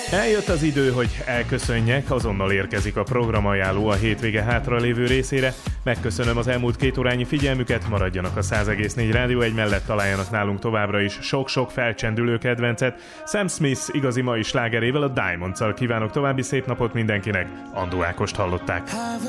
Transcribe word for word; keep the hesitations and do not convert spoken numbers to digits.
Eljött az idő, hogy elköszönjek, azonnal érkezik a programajánló a hétvége hátralévő részére. Megköszönöm az elmúlt két órányi figyelmüket, maradjanak a száz egész négy Rádió egy mellett, találjanak nálunk továbbra is sok-sok felcsendülő kedvencet. Sam Smith igazi mai slágerével, a Diamonds-szal kívánok további szép napot mindenkinek. Andó Ákost hallották.